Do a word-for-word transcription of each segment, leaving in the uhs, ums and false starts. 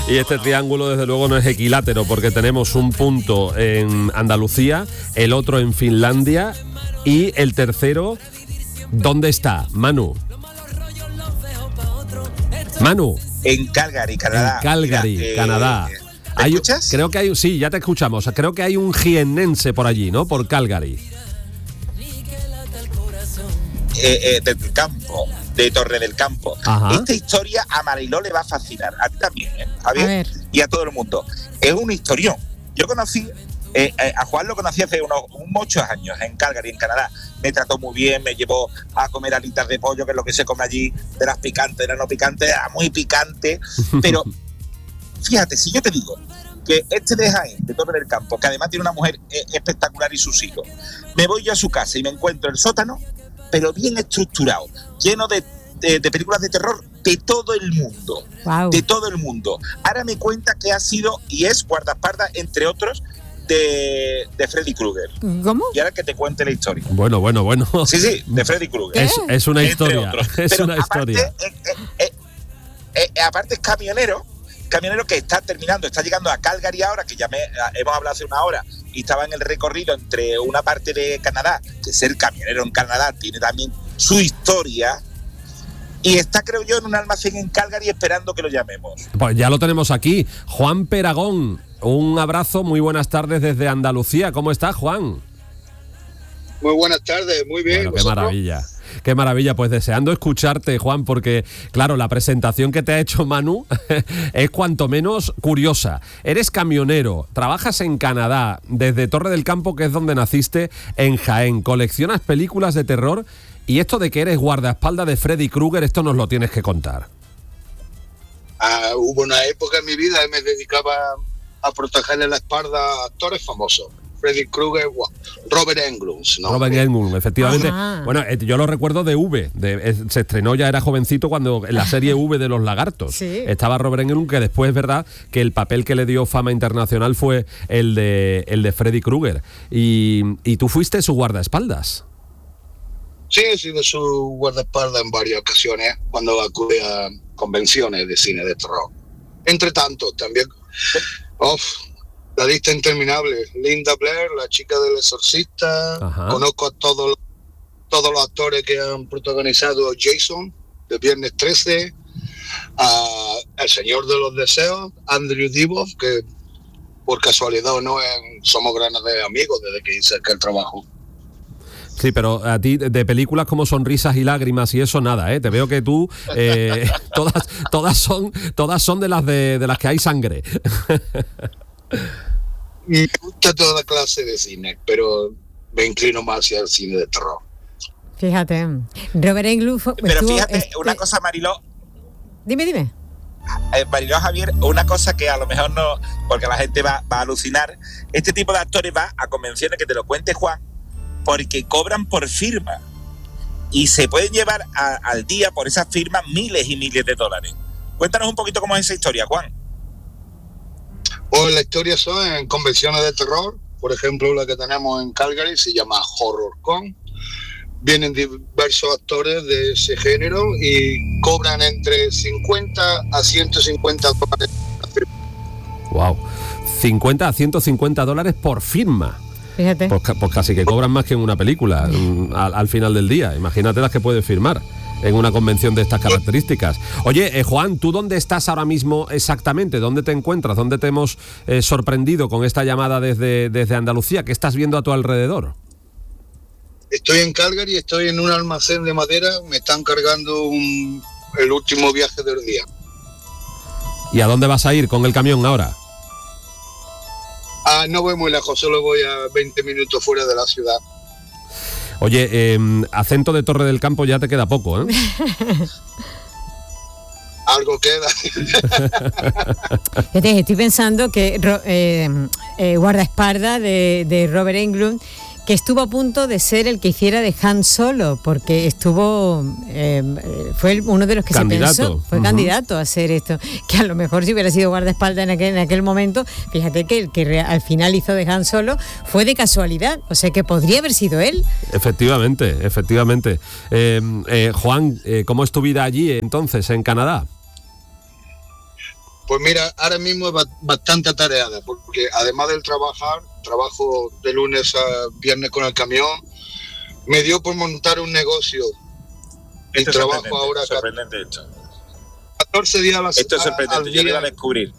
Y este triángulo desde luego no es equilátero porque tenemos un punto en Andalucía, el otro en Finlandia y el tercero, ¿dónde está? Manu. Manu. En Calgary, Canadá. En Calgary, Mira, eh, Canadá. ¿Me hay, escuchas? Creo que hay, sí, ya te escuchamos. Creo que hay un jiennense por allí, ¿no? Por Calgary. Eh, eh, del campo, de Torre del Campo. Ajá. Esta historia a Mariló le va a fascinar, a ti también, ¿eh? Javier, A ver. y a todo el mundo. Es un historión. Yo conocí, eh, eh, a Juan lo conocí hace unos muchos años en Calgary, en Canadá. Me trató muy bien, me llevó a comer alitas de pollo, que es lo que se come allí, de las picantes, de las no picantes, era muy picante. Pero fíjate, si yo te digo que este de Jaén, de Torre del Campo, que además tiene una mujer eh, espectacular y sus hijos, me voy yo a su casa y me encuentro el sótano, pero bien estructurado, lleno de, de, de películas de terror de todo el mundo, Wow. de todo el mundo. Ahora me cuenta que ha sido y es guardaespaldas, entre otros, de, de Freddy Krueger. ¿Cómo? Y ahora que te cuente la historia. Bueno, bueno, bueno. Sí, sí, de Freddy Krueger. Es, es una Entre historia. otros. Es Pero una aparte, historia. eh, eh, eh, eh, eh, aparte es camionero, camionero que está terminando, está llegando a Calgary ahora, que ya me, hemos hablado hace una hora, y estaba en el recorrido entre una parte de Canadá, que ser camionero en Canadá tiene también su historia, y está, creo yo, en un almacén en Calgary esperando que lo llamemos. Pues ya lo tenemos aquí. Juan Peragón, un abrazo, muy buenas tardes desde Andalucía. ¿Cómo estás, Juan? Muy buenas tardes, muy bien. Bueno, qué ¿vosotros? maravilla. Qué maravilla, pues deseando escucharte, Juan, porque, claro, la presentación que te ha hecho Manu es cuanto menos curiosa. Eres camionero, trabajas en Canadá, desde Torre del Campo, que es donde naciste, en Jaén, coleccionas películas de terror, y esto de que eres guardaespaldas de Freddy Krueger, esto nos lo tienes que contar. Ah, hubo una época en mi vida que me dedicaba a protegerle la espalda a actores famosos. Freddy Krueger, wow. Robert Englund, ¿no? Robert Englund, efectivamente. Ajá. Bueno, eh, yo lo recuerdo de V. De, eh, se estrenó, ya era jovencito cuando en la serie V de los lagartos. Sí. Estaba Robert Englund, que después es verdad que el papel que le dio fama internacional fue el de el de Freddy Krueger. Y, y tú fuiste su guardaespaldas. Sí, he sido su guardaespaldas en varias ocasiones cuando acude a convenciones de cine de terror. Entre tanto, también... Uf, la lista interminable. Linda Blair, la chica del exorcista. Ajá. Conozco a todos, todos los actores que han protagonizado Jason, de Viernes trece, a El Señor de los Deseos, Andrew Divoff, que por casualidad o no somos grandes amigos desde que hice aquel trabajo. Sí, pero a ti de películas como Sonrisas y Lágrimas y eso nada, ¿eh? Te veo que tú eh, todas todas son todas son de las de, de las que hay sangre. Me gusta toda clase de cine, pero me inclino más hacia el cine de terror. Fíjate. Robert Englund fue- Pero estuvo, fíjate, este- una cosa, Mariló, Dime, dime. eh, Mariló, Javier, una cosa que a lo mejor no, porque la gente va, va a alucinar, este tipo de actores va a convenciones, que te lo cuente Juan, porque cobran por firma y se pueden llevar a, al día por esas firmas miles y miles de dólares. Cuéntanos un poquito cómo es esa historia, Juan. Pues la historia son en convenciones de terror, por ejemplo la que tenemos en Calgary se llama HorrorCon. Vienen diversos actores de ese género y cobran entre cincuenta a ciento cincuenta dólares. Wow. cincuenta a ciento cincuenta dólares por firma. Fíjate. Pues, ca- pues casi que cobran más que en una película mm, al, al final del día. Imagínate las que puedes firmar en una convención de estas características. Oye, eh, Juan, ¿tú dónde estás ahora mismo exactamente? ¿Dónde te encuentras? ¿Dónde te hemos eh, sorprendido con esta llamada desde, desde Andalucía? ¿Qué estás viendo a tu alrededor? Estoy en Calgary, estoy en un almacén de madera, me están cargando un, el último viaje del día. ¿Y a dónde vas a ir con el camión ahora? Ah, no voy muy lejos, solo voy a veinte minutos fuera de la ciudad. Oye, eh, acento de Torre del Campo ya te queda poco, ¿eh? Algo queda. Fíjate, estoy pensando que ro- eh, eh, guardaespaldas de, de Robert Englund, que estuvo a punto de ser el que hiciera de Han Solo, porque estuvo eh, fue el- uno de los que Candidato. se pensó, fue Ujú. candidato a hacer esto, que a lo mejor si hubiera sido guardaespaldas en aquel, en aquel momento, fíjate que el que re- al final hizo de Han Solo fue de casualidad, o sea que podría haber sido él. Efectivamente, efectivamente. Eh, eh, Juan, eh, ¿cómo es tu vida allí entonces, en Canadá? Pues mira, ahora mismo es bastante atareada, porque además del trabajar, trabajo de lunes a viernes con el camión, me dio por montar un negocio. Y Esto es trabajo ahora sorprendente esto. catorce días a la semana. Esto es sorprendente, yo lo iba a descubrir.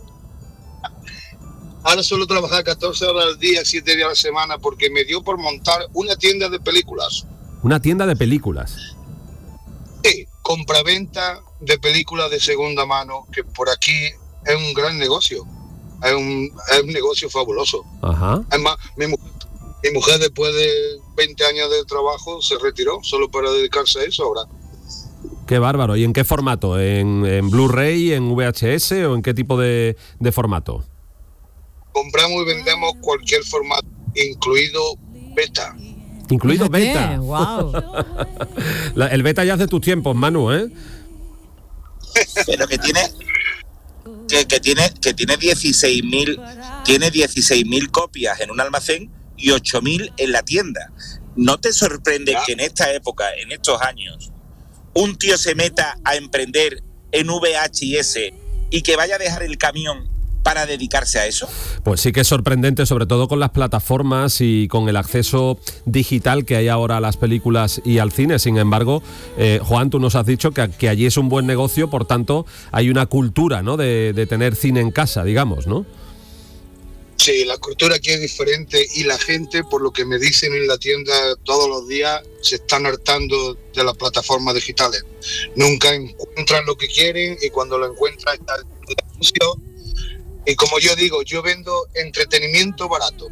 Ahora suelo trabajar catorce horas al día, siete días a la semana, porque me dio por montar una tienda de películas. Una tienda de películas. Sí, compraventa de películas de segunda mano, que por aquí es un gran negocio. Es un, es un negocio fabuloso. Ajá. Además, mi, mu- mi mujer después de veinte años de trabajo se retiró solo para dedicarse a eso ahora. Qué bárbaro. ¿Y en qué formato? ¿En, en Blu-ray, en V H S o en qué tipo de, de formato? Compramos y vendemos cualquier formato, incluido beta. Incluido Fíjate, beta. Wow. La- el beta ya hace tus tiempos, Manu, ¿eh? Pero que tiene que, que tiene que tiene dieciséis mil tiene dieciséis mil copias en un almacén y ocho mil en la tienda. ¿No te sorprende que en esta época, en estos años, un tío se meta a emprender en V H S y que vaya a dejar el camión para dedicarse a eso? Pues sí que es sorprendente, sobre todo con las plataformas y con el acceso digital que hay ahora a las películas y al cine. Sin embargo, eh, Juan, tú nos has dicho que, que allí es un buen negocio, por tanto, hay una cultura, ¿no?, de, de tener cine en casa, digamos, ¿no? Sí, la cultura aquí es diferente y la gente, por lo que me dicen en la tienda todos los días, se están hartando de las plataformas digitales. Nunca encuentran lo que quieren y cuando lo encuentran está el anuncio. Y como yo digo, yo vendo entretenimiento barato.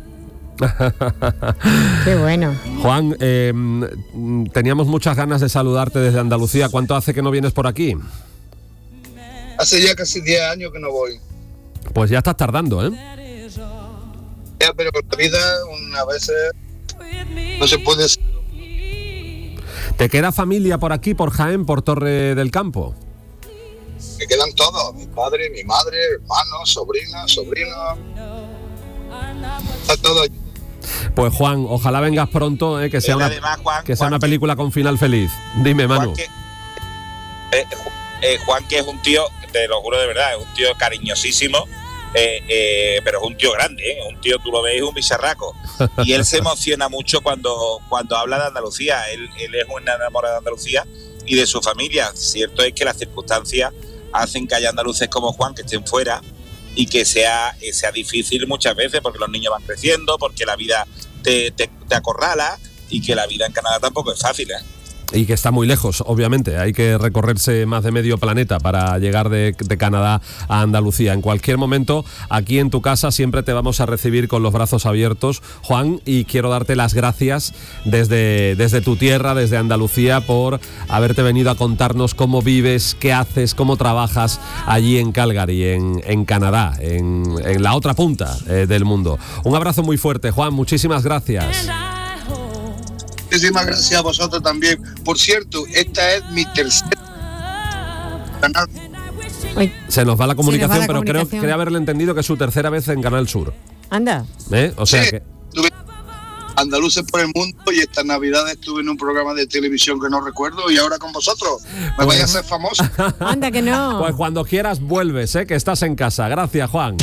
Qué bueno. Juan, eh, mm, teníamos muchas ganas de saludarte desde Andalucía. ¿Cuánto hace que no vienes por aquí? Hace ya casi diez años que no voy. Pues ya estás tardando, ¿eh? Ya, pero la vida, una vez no se puede... ¿Te queda familia por aquí, por Jaén, por Torre del Campo? Me quedan todos, mi padre, mi madre, hermanos, sobrinas, sobrinos. Está todo allí. Pues Juan, ojalá vengas pronto, ¿eh? que sea, una, Además, Juan, que sea Juan, una película con final feliz. Dime, Manu. Juan que, eh, eh, Juan que es un tío, te lo juro de verdad, es un tío cariñosísimo, eh, eh, pero es un tío grande, ¿eh? Un tío, tú lo ves, es un bicharraco. Y él se emociona mucho cuando, cuando habla de Andalucía. Él, él es un enamorado de Andalucía y de su familia. Cierto es que las circunstancias hacen que haya andaluces como Juan que estén fuera y que sea, eh, sea difícil muchas veces porque los niños van creciendo, porque la vida te, te, te acorrala y que la vida en Canadá tampoco es fácil, ¿eh? Y que está muy lejos, obviamente. Hay que recorrerse más de medio planeta para llegar de, de Canadá a Andalucía. En cualquier momento, aquí en tu casa siempre te vamos a recibir con los brazos abiertos, Juan, y quiero darte las gracias desde, desde tu tierra, desde Andalucía, por haberte venido a contarnos cómo vives, qué haces, cómo trabajas allí en Calgary, en, en Canadá, en, en la otra punta eh, del mundo. Un abrazo muy fuerte, Juan. Muchísimas gracias. Muchísimas gracias a vosotros también. Por cierto, esta es mi tercer canal. Uy, Se nos va la comunicación, Se nos va la pero comunicación. creo, creo haberle entendido que es su tercera vez en Canal Sur. anda. ¿Eh? O sea Sí, que... estuve Andaluces por el mundo y esta Navidad estuve en un programa de televisión que no recuerdo y ahora con vosotros. Me vais a hacer famoso. Anda que no. Pues cuando quieras vuelves, ¿eh? Que estás en casa. Gracias, Juan.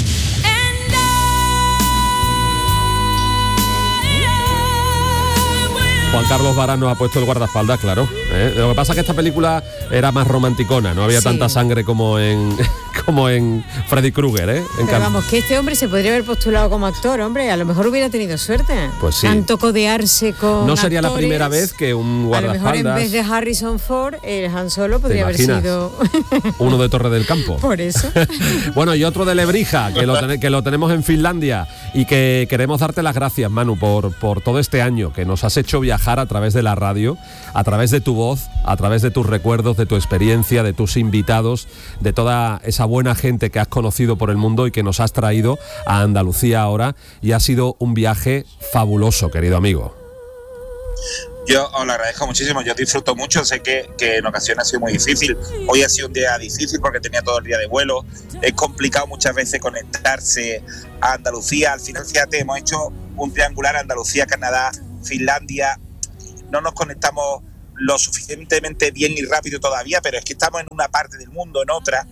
Juan Carlos Varano ha puesto el guardaespaldas, claro. ¿eh? Lo que pasa es que esta película era más romanticona, no había Sí. tanta sangre como en como en Freddy Krueger, ¿eh? En Pero cambio- vamos, que este hombre se podría haber postulado como actor, hombre. A lo mejor hubiera tenido suerte. Pues sí. Tanto codearse con no sería la actores. primera vez que un A lo mejor en guardaespaldas, vez de Harrison Ford, el Han Solo podría haber imaginas? sido... uno de Torre del Campo. Por eso. Bueno, y otro de Lebrija, que lo, ten- que lo tenemos en Finlandia y que queremos darte las gracias, Manu, por, por todo este año que nos has hecho viajar a través de la radio, a través de tu voz, a través de tus recuerdos, de tu experiencia, de tus invitados, de toda esa buena gente que has conocido por el mundo y que nos has traído a Andalucía ahora, y ha sido un viaje fabuloso, querido amigo. Yo os lo agradezco muchísimo, yo disfruto mucho, sé que, que en ocasiones ha sido muy difícil, hoy ha sido un día difícil porque tenía todo el día de vuelo, es complicado muchas veces conectarse a Andalucía, al final fíjate, hemos hecho un triangular Andalucía, Canadá, Finlandia, no nos conectamos lo suficientemente bien ni rápido todavía, pero es que estamos en una parte del mundo, en otra,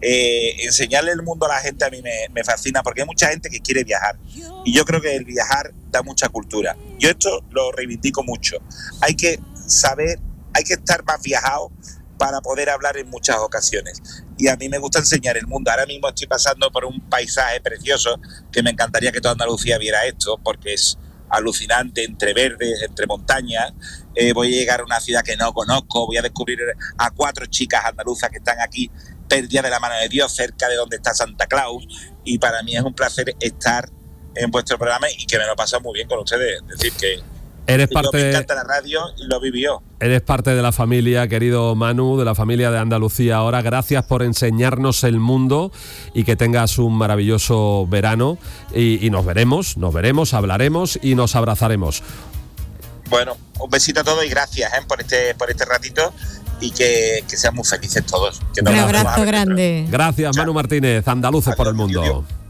Eh, enseñarle el mundo a la gente a mí me, me fascina, porque hay mucha gente que quiere viajar y yo creo que el viajar da mucha cultura. Yo esto lo reivindico mucho. Hay que saber, hay que estar más viajado para poder hablar en muchas ocasiones, y a mí me gusta enseñar el mundo. Ahora mismo estoy pasando por un paisaje precioso que me encantaría que toda Andalucía viera esto, porque es alucinante, entre verdes, entre montañas. Eh, voy a llegar a una ciudad que no conozco, voy a descubrir a cuatro chicas andaluzas que están aquí perdidas de la mano de Dios, cerca de donde está Santa Claus, y para mí es un placer estar en vuestro programa y que me lo paso muy bien con ustedes. Es decir, que Eres yo parte, me encanta la radio y lo vivió. Eres parte de la familia, querido Manu, de la familia de Andalucía ahora. Gracias por enseñarnos el mundo y que tengas un maravilloso verano. Y, y nos veremos, nos veremos, hablaremos y nos abrazaremos. Bueno, un besito a todos y gracias, ¿eh? por este por este ratito, y que, que sean muy felices todos. Que un abrazo grande. Gracias, Manu Martínez, Andaluces por el mundo.